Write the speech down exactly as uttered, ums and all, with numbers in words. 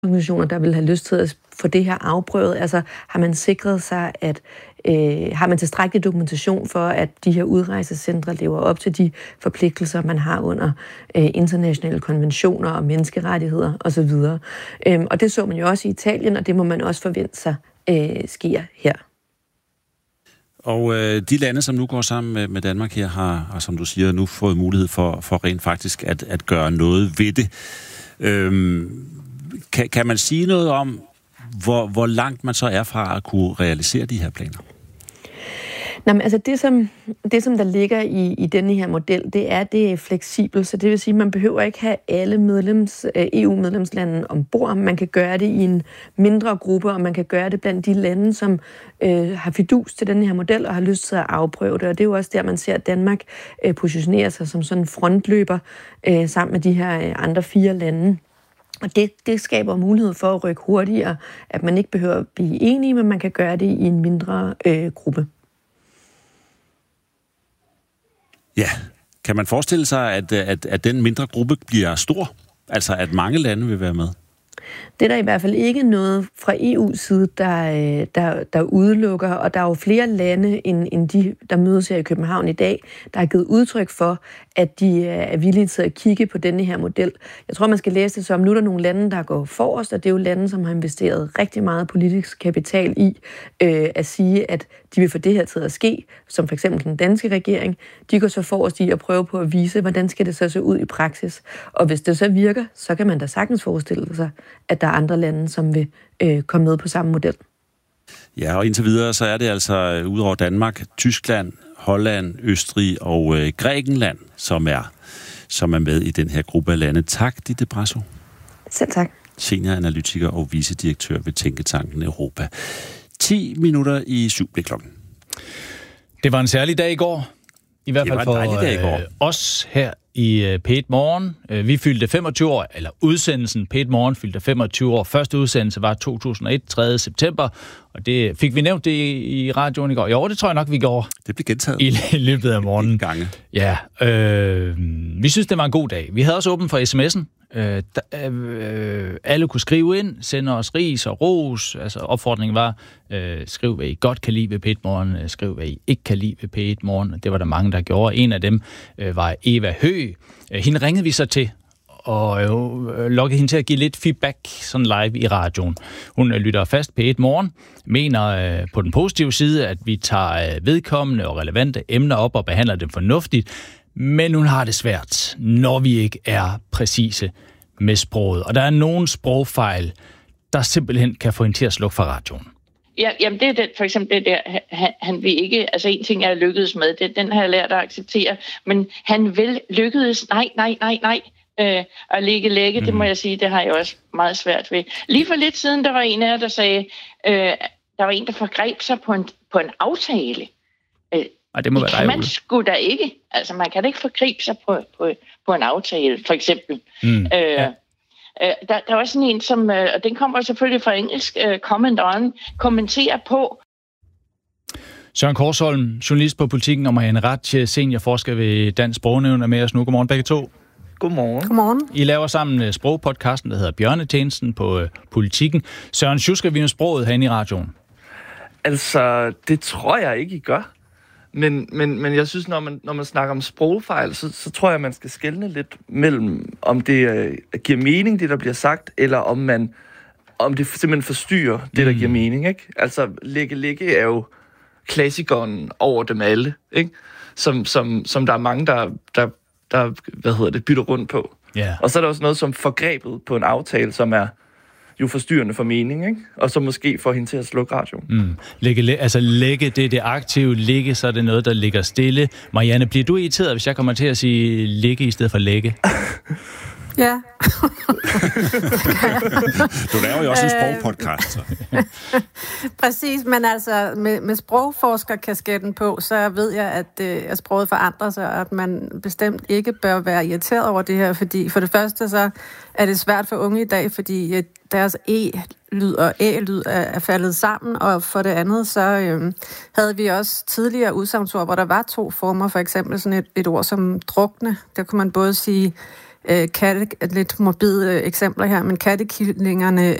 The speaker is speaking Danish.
organisationer, der vil have lyst til at få det her afprøvet? Altså, har man sikret sig, at øh, har man tilstrækkelig dokumentation for, at de her udrejsecentre lever op til de forpligtelser, man har under øh, internationale konventioner og menneskerettigheder osv.? Øhm, og det så man jo også i Italien, og det må man også forvente sig øh, sker her. Og øh, de lande, som nu går sammen med, med Danmark her, har, har, som du siger, nu fået mulighed for, for rent faktisk at, at gøre noget ved det. Øhm, kan, kan man sige noget om, hvor, hvor langt man så er fra at kunne realisere de her planer? Nå, men altså det som, det, som der ligger i, i denne her model, det er, det er fleksibelt. Så det vil sige, at man behøver ikke have alle medlems, E U-medlemslande ombord. Man kan gøre det i en mindre gruppe, og man kan gøre det blandt de lande, som øh, har fidus til denne her model og har lyst til at afprøve det. Og det er jo også der, man ser, at Danmark øh, positionerer sig som sådan en frontløber øh, sammen med de her øh, andre fire lande. Og det, det skaber mulighed for at rykke hurtigere, at man ikke behøver at blive enige, men man kan gøre det i en mindre øh, gruppe. Ja, kan man forestille sig, at, at, at den mindre gruppe bliver stor? Altså, at mange lande vil være med? Det er der i hvert fald ikke noget fra E U's side, der, der, der udelukker, og der er jo flere lande, end, end de, der mødes her i København i dag, der har givet udtryk for, at de er villige til at kigge på denne her model. Jeg tror, man skal læse det som, nu er der nogle lande, der går forrest, og det er jo lande, som har investeret rigtig meget politisk kapital i øh, at sige, at de vil få det her til at ske, som for eksempel den danske regering. De går så forrest i at prøve på at vise, hvordan skal det så se ud i praksis. Og hvis det så virker, så kan man da sagtens forestille sig, at der er andre lande, som vil øh, komme med på samme model. Ja, og indtil videre, så er det altså udover Danmark, Tyskland, Holland, Østrig og øh, Grækenland, som er, som er med i den her gruppe af lande. Tak, Ditte Brasso. Selv tak. Senioranalytiker og vicedirektør ved Tænketanken Europa. ti minutter i syv blev klokken. Det var en særlig dag i går. I hvert fald for øh, os her i øh, P et Morgen. Øh, vi fyldte femogtyve år, eller udsendelsen P et Morgen fyldte femogtyve år. Første udsendelse var to tusind og et, tredje september, og det fik vi nævnt det i, i radioen i går. Jo, det tror jeg nok, vi gjorde. Det blev gentaget. I, i løbet af morgenen. Gange. Ja, øh, vi synes, det var en god dag. Vi havde også åbent for sms'en. Øh, da, øh, alle kunne skrive ind, sende os ris og ros. Altså opfordringen var, øh, skriv hvad I godt kan lide ved P et Morgen, øh, skriv hvad I ikke kan lide ved P et Morgen. Det var der mange, der gjorde. En af dem øh, var Eva Høgh. Øh, hende ringede vi så til, og øh, lukkede hende til at give lidt feedback sådan live i radioen. Hun øh, lytter fast P et Morgen, mener øh, på den positive side, at vi tager øh, vedkommende og relevante emner op og behandler dem fornuftigt, men hun har det svært, når vi ikke er præcise med sproget. Og der er nogle sprogfejl, der simpelthen kan få hende til at slukke for radioen. Ja, jamen det er det, for eksempel det der, han, han vil ikke, altså en ting, jeg lykkedes med, det, den har jeg lært at acceptere, men han vil lykkedes, nej, nej, nej, nej, øh, at lægge lægge, mm. det må jeg sige, det har jeg også meget svært ved. Lige for lidt siden, der var en af jer, der sagde, øh, der var en, der forgreb sig på en, på en aftale. Øh, Ej, det må det være kan dig, man sgu da ikke. Altså, man kan da ikke forgribe sig på, på, på en aftale, for eksempel. Mm, øh, ja. øh, der, der var sådan en, som, øh, og den kommer selvfølgelig fra engelsk, øh, comment on, kommenterer på. Søren Korsholm, journalist på Politikken, og Marianne Ratche, seniorforsker ved Dansk Sprognævn, er med os nu. Godmorgen begge to. Godmorgen. Godmorgen. I laver sammen sprogpodcasten, der hedder Bjørnetjenesten på øh, Politikken. Søren, sjusker vi med sproget herinde i radioen? Altså, det tror jeg ikke, I gør. Men, men, men jeg synes, når man, når man snakker om sprogfejl, så, så tror jeg, man skal skelne lidt mellem, om det øh, giver mening, det der bliver sagt, eller om man om det simpelthen forstyrrer det, der mm. giver mening, ikke? Altså, lægge lægge er jo klassikeren over dem alle, ikke? Som, som, som der er mange, der, der, der hvad hedder det, bytter rundt på. Yeah. Og så er der også noget som forgrebet på en aftale, som er jo forstyrrende for mening, ikke? Og så måske får hende til at slukke radioen. Mm. Lægge, altså lægge, det er det aktive. Ligge, så er det noget, der ligger stille. Marianne, bliver du irriteret, hvis jeg kommer til at sige ligge i stedet for lægge? Ja. Du laver jo også en sprogpodcast. Præcis, men altså med, med sprogforskerkasketten på, så ved jeg, at, øh, at sproget forandrer sig, og at man bestemt ikke bør være irriteret over det her, fordi for det første så er det svært for unge i dag, fordi øh, deres e-lyd og æ-lyd er, er faldet sammen, og for det andet så øh, havde vi også tidligere udsagnsord, hvor der var to former, for eksempel sådan et, et ord som drukne. Der kunne man både sige øh, katte, lidt morbide eksempler her, men kattekillingerne